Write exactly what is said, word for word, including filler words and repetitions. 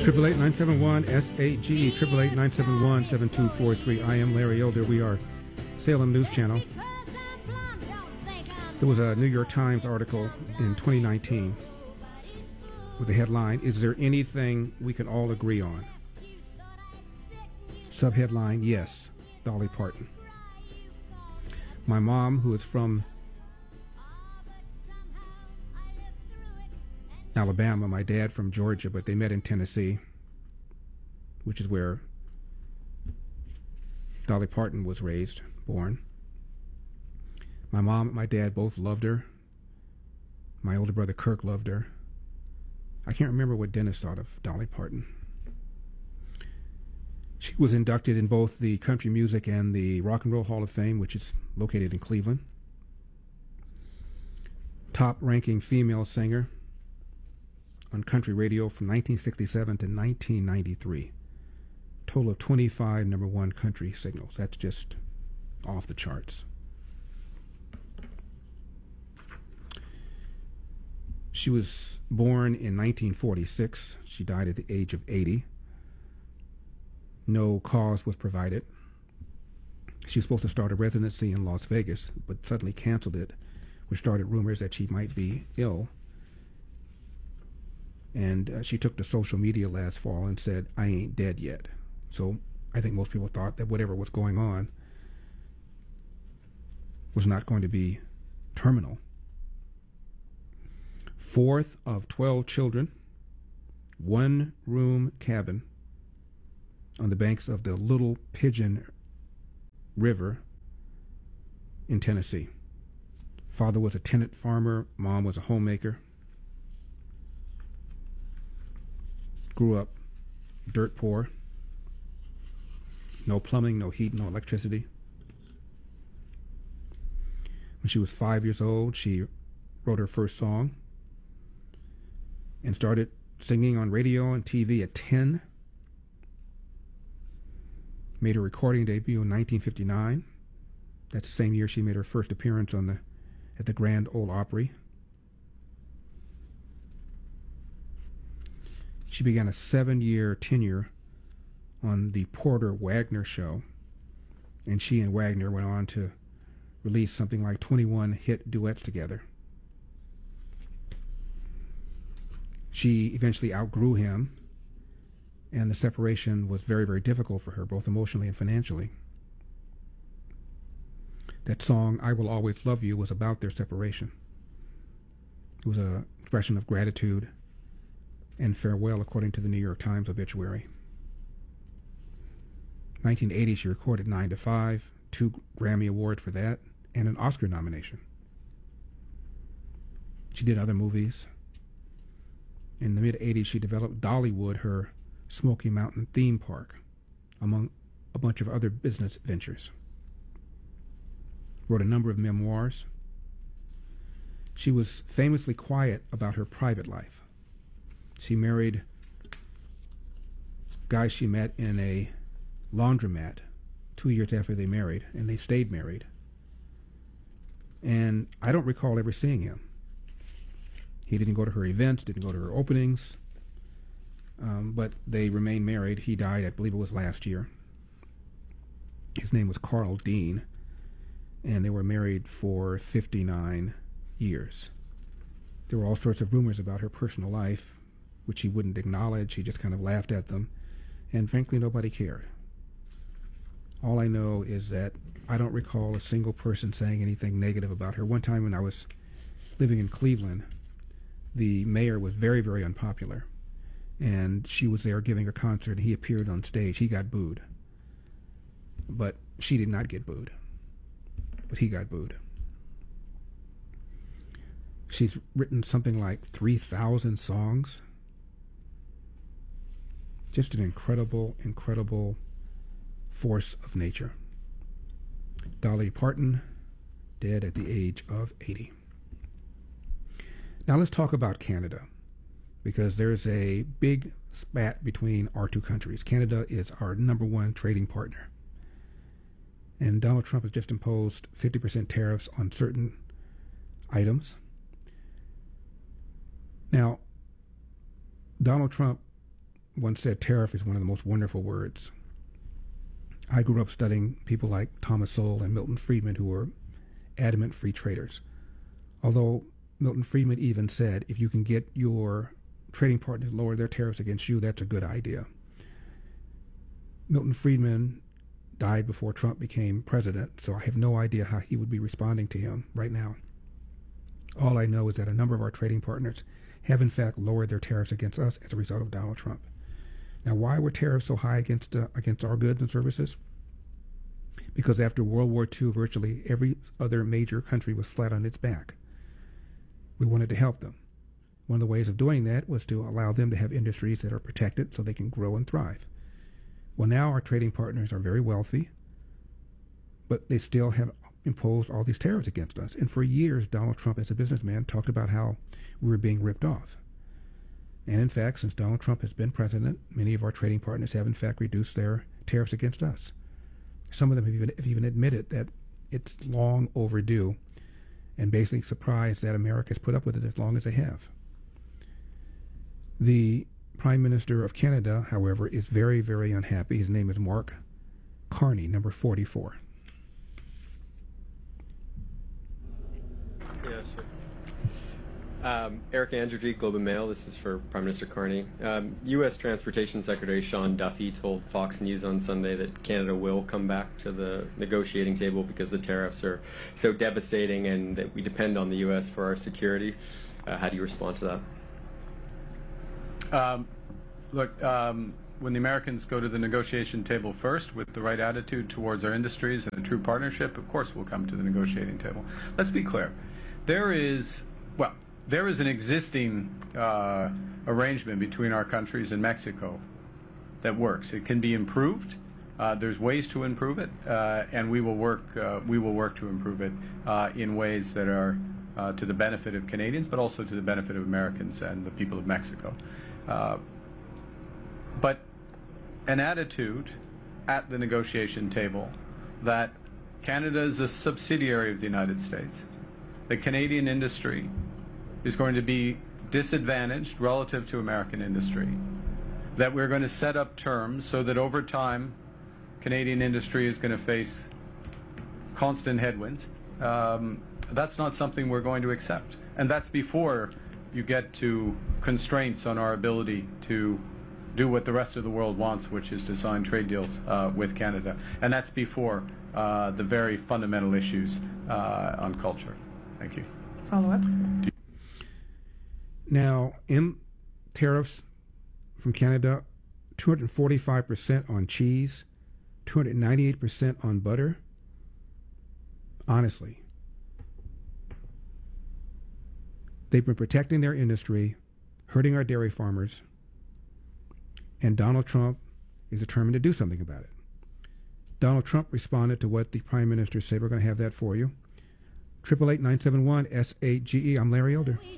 Triple eight nine seven one S A G, triple eight nine seven one seven two four three. I am Larry Elder. We are Salem News Channel. There was a New York Times article in twenty nineteen with the headline, "Is there anything we can all agree on?" Subheadline, yes, Dolly Parton. My mom, who is from Alabama, my dad from Georgia, but they met in Tennessee, which is where Dolly Parton was raised, born. My mom and my dad both loved her. My older brother Kirk loved her. I can't remember what Dennis thought of Dolly Parton. She was inducted in both the Country Music and the Rock and Roll Hall of Fame, which is located in Cleveland. Top-ranking female singer on country radio from nineteen sixty-seven to nineteen ninety-three. Total of twenty-five number one country singles. That's just off the charts. She was born in nineteen forty-six. She died at the age of eighty. No cause was provided. She was supposed to start a residency in Las Vegas, but suddenly canceled it, which started rumors that she might be ill. And uh, she took to social media last fall and said, "I ain't dead yet." So I think most people thought that whatever was going on was not going to be terminal. Fourth of twelve children, one-room cabin on the banks of the Little Pigeon River in Tennessee. Father was a tenant farmer, mom was a homemaker. Grew up dirt poor. No plumbing, no heat, no electricity. When she was five years old, she wrote her first song and started singing on radio and T V at ten. Made her recording debut in nineteen fifty-nine. That's the same year she made her first appearance on the at the Grand Ole Opry. She began a seven-year tenure on the Porter Wagner Show, and she and Wagner went on to release something like twenty-one hit duets together. She eventually outgrew him, and the separation was very, very difficult for her, both emotionally and financially. That song, "I Will Always Love You," was about their separation. It was an expression of gratitude and farewell, according to the New York Times obituary. nineteen eighty, she recorded nine to five, two Grammy Awards for that, and an Oscar nomination. She did other movies. In the mid-eighties, she developed Dollywood, her Smoky Mountain theme park, among a bunch of other business ventures. Wrote a number of memoirs. She was famously quiet about her private life. She married a guy she met in a laundromat two years after they married, and they stayed married. And I don't recall ever seeing him. He didn't go to her events, didn't go to her openings, um, but they remained married. He died, I believe it was last year. His name was Carl Dean, and they were married for fifty-nine years. There were all sorts of rumors about her personal life, which he wouldn't acknowledge. He just kind of laughed at them, and frankly, nobody cared. All I know is that I don't recall a single person saying anything negative about her. One time when I was living in Cleveland, the mayor was very, very unpopular, and she was there giving a concert, and he appeared on stage. He got booed, but she did not get booed, but he got booed. She's written something like three thousand songs. Just an incredible, incredible force of nature. Dolly Parton, dead at the age of eighty. Now let's talk about Canada, because there's a big spat between our two countries. Canada is our number one trading partner. And Donald Trump has just imposed fifty percent tariffs on certain items. Now, Donald Trump once said, tariff is one of the most wonderful words. I grew up studying people like Thomas Sowell and Milton Friedman, who were adamant free traders. Although Milton Friedman even said, if you can get your trading partners to lower their tariffs against you, that's a good idea. Milton Friedman died before Trump became president, so I have no idea how he would be responding to him right now. All I know is that a number of our trading partners have in fact lowered their tariffs against us as a result of Donald Trump. Now, why were tariffs so high against uh, against our goods and services? Because after World War Two, virtually every other major country was flat on its back. We wanted to help them. One of the ways of doing that was to allow them to have industries that are protected so they can grow and thrive. Well, now our trading partners are very wealthy, but they still have imposed all these tariffs against us. And for years, Donald Trump, as a businessman, talked about how we were being ripped off. And in fact, since Donald Trump has been president, many of our trading partners have in fact reduced their tariffs against us. Some of them have even, have even admitted that it's long overdue, and basically surprised that America has put up with it as long as they have. The Prime Minister of Canada, however, is very, very unhappy. His name is Mark Carney, number forty-four. Yeah, sure. Um, Eric Andrew, Globe and Mail. This is for Prime Minister Carney. Um, U S Transportation Secretary Sean Duffy told Fox News on Sunday that Canada will come back to the negotiating table because the tariffs are so devastating and that we depend on the U S for our security. Uh, how do you respond to that? Um, look, um, when the Americans go to the negotiation table first with the right attitude towards our industries and a true partnership, of course we'll come to the negotiating table. Let's be clear. There is, well, there is an existing uh, arrangement between our countries and Mexico that works. It can be improved. Uh, there's ways to improve it, uh, and we will work. Uh, we will work to improve it uh, in ways that are uh, to the benefit of Canadians, but also to the benefit of Americans and the people of Mexico. Uh, but an attitude at the negotiation table that Canada is a subsidiary of the United States, the Canadian industry is going to be disadvantaged relative to American industry, that we're going to set up terms so that over time Canadian industry is going to face constant headwinds. Um, that's not something we're going to accept. And that's before you get to constraints on our ability to do what the rest of the world wants, which is to sign trade deals uh, with Canada. And that's before uh, the very fundamental issues uh, on culture. Thank you. Follow up. Now, in tariffs from Canada, two hundred forty-five percent on cheese, two hundred ninety-eight percent on butter. Honestly, they've been protecting their industry, hurting our dairy farmers, and Donald Trump is determined to do something about it. Donald Trump responded to what the Prime Minister said. We're going to have that for you. triple eight nine seven one S eight G E. I'm Larry Elder.